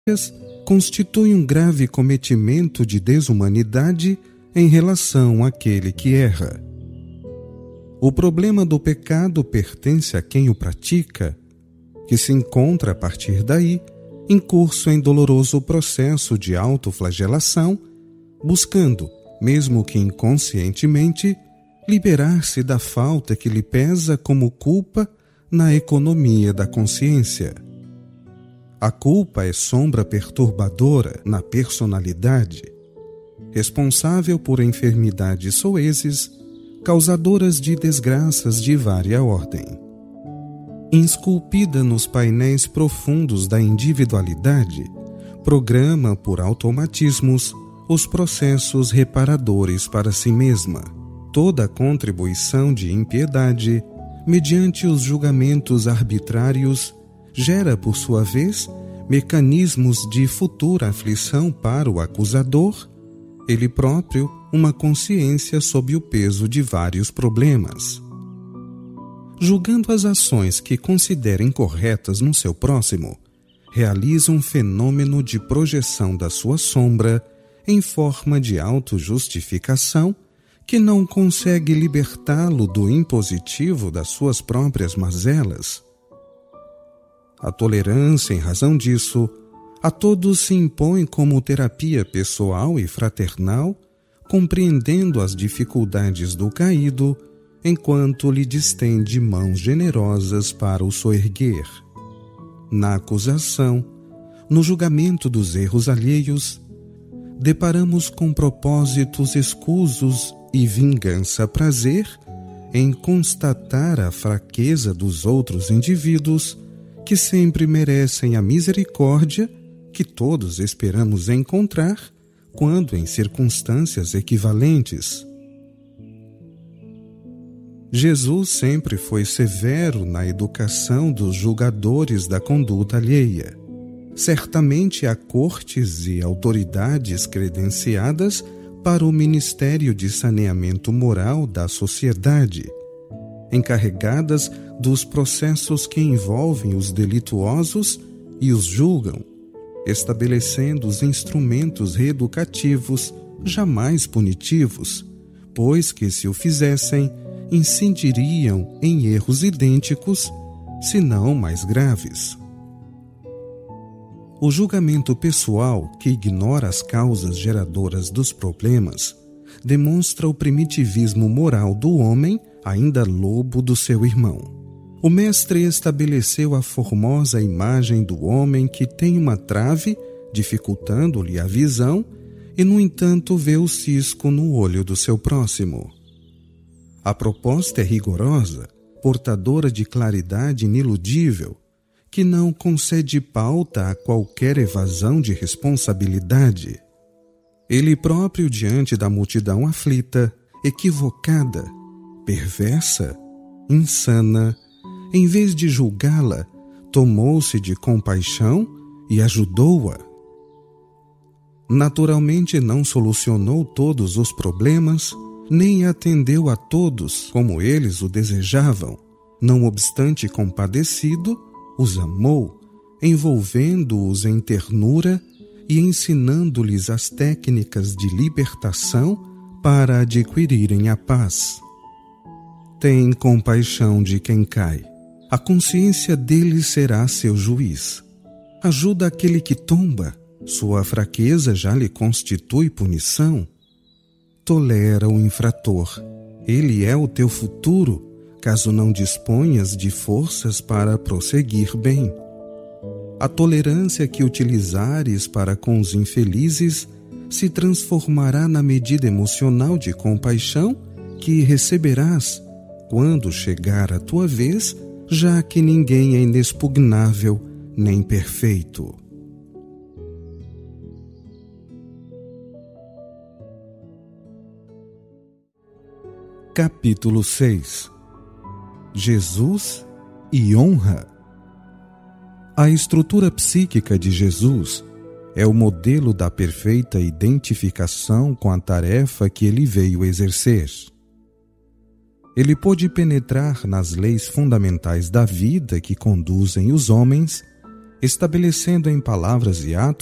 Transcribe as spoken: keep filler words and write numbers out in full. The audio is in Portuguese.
constitui um grave cometimento de desumanidade em relação àquele que erra. O problema do pecado pertence a quem o pratica, que se encontra a partir daí em curso em doloroso processo de autoflagelação, buscando, mesmo que inconscientemente, liberar-se da falta que lhe pesa como culpa na economia da consciência. A culpa é sombra perturbadora na personalidade, responsável por enfermidades soezes, causadoras de desgraças de vária ordem. Esculpida nos painéis profundos da individualidade, programa por automatismos os processos reparadores para si mesma. Toda contribuição de impiedade, mediante os julgamentos arbitrários, gera, por sua vez, mecanismos de futura aflição para o acusador, ele próprio uma consciência sob o peso de vários problemas. Julgando as ações que considera incorretas no seu próximo, realiza um fenômeno de projeção da sua sombra em forma de autojustificação que não consegue libertá-lo do impositivo das suas próprias mazelas. A tolerância, em razão disso, a todos se impõe como terapia pessoal e fraternal, compreendendo as dificuldades do caído, enquanto lhe distende mãos generosas para o soerguer. Na acusação, no julgamento dos erros alheios, deparamos com propósitos escusos e vingança-prazer em constatar a fraqueza dos outros indivíduos que sempre merecem a misericórdia que todos esperamos encontrar quando em circunstâncias equivalentes. Jesus sempre foi severo na educação dos julgadores da conduta alheia. Certamente há cortes e autoridades credenciadas para o Ministério de Saneamento Moral da sociedade, encarregadas dos processos que envolvem os delituosos e os julgam, estabelecendo os instrumentos reeducativos jamais punitivos, pois que, se o fizessem, incidiriam em erros idênticos, se não mais graves. O julgamento pessoal, que ignora as causas geradoras dos problemas, demonstra o primitivismo moral do homem, ainda lobo do seu irmão. O mestre estabeleceu a formosa imagem do homem que tem uma trave, dificultando-lhe a visão, e, no entanto, vê o cisco no olho do seu próximo. A proposta é rigorosa, portadora de claridade iniludível, que não concede pauta a qualquer evasão de responsabilidade. Ele próprio, diante da multidão aflita, equivocada, perversa, insana, em vez de julgá-la, tomou-se de compaixão e ajudou-a. Naturalmente não solucionou todos os problemas, nem atendeu a todos como eles o desejavam. Não obstante compadecido, os amou, envolvendo-os em ternura e ensinando-lhes as técnicas de libertação para adquirirem a paz. Tem compaixão de quem cai. A consciência dele será seu juiz. Ajuda aquele que tomba. Sua fraqueza já lhe constitui punição. Tolera o infrator. Ele é o teu futuro, caso não disponhas de forças para prosseguir bem. A tolerância que utilizares para com os infelizes se transformará na medida emocional de compaixão que receberás quando chegar a tua vez, já que ninguém é inexpugnável nem perfeito. Capítulo seis. Jesus e honra. A estrutura psíquica de Jesus é o modelo da perfeita identificação com a tarefa que ele veio exercer. Ele pôde penetrar nas leis fundamentais da vida que conduzem os homens estabelecendo em palavras e atos